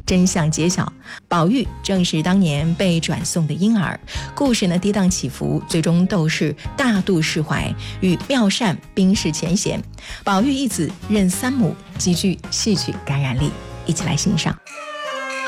真相揭晓，宝玉正是当年被转送的婴儿。故事呢跌宕起伏，最终窦氏大度释怀，与妙善冰释前嫌。宝玉一子认三母，极具戏曲感染力，一起来欣赏。